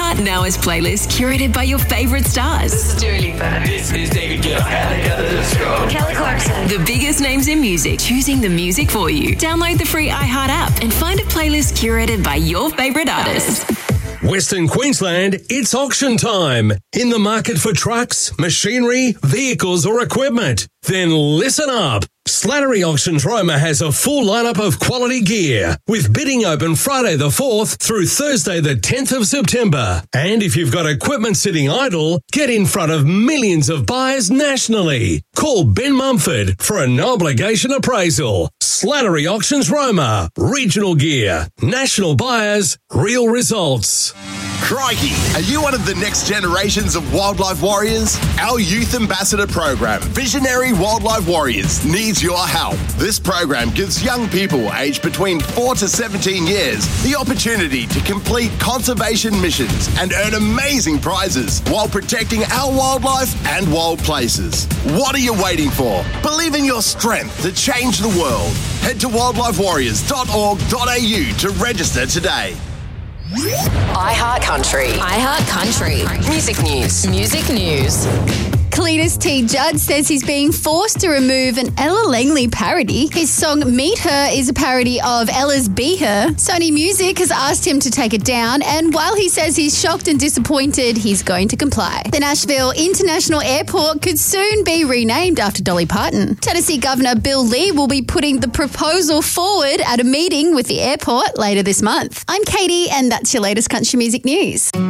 iHeart Now is playlists curated by your favourite stars. This is Dua Lipa. This is David Guetta. Kelly Clarkson. The biggest names in music, choosing the music for you. Download the free iHeart app and find a playlist curated by your favourite artists. Western Queensland, it's auction time. In the market for trucks, machinery, vehicles or equipment? Then listen up. Slattery Auctions Roma has a full lineup of quality gear, with bidding open Friday the 4th through Thursday the 10th of September. And if you've got equipment sitting idle, get in front of millions of buyers nationally. Call Ben Mumford for a no-obligation appraisal. Slattery Auctions Roma. Regional gear. National buyers. Real results. Crikey, are you one of the next generations of wildlife warriors? Our youth ambassador program, Visionary Wildlife Warriors, needs your help. This program gives young people aged between 4 to 17 years the opportunity to complete conservation missions and earn amazing prizes while protecting our wildlife and wild places. What are you waiting for? Believe in your strength to change the world. Head to wildlifewarriors.org.au to register today. iHeart Country. iHeart Country. Music news. Music news. Cletus T. Judd says he's being forced to remove an Ella Langley parody. His song Meet Her is a parody of Ella's Be Her. Sony Music has asked him to take it down, and while he says he's shocked and disappointed, he's going to comply. The Nashville International Airport could soon be renamed after Dolly Parton. Tennessee Governor Bill Lee will be putting the proposal forward at a meeting with the airport later this month. I'm Katie, and that's your latest country music news.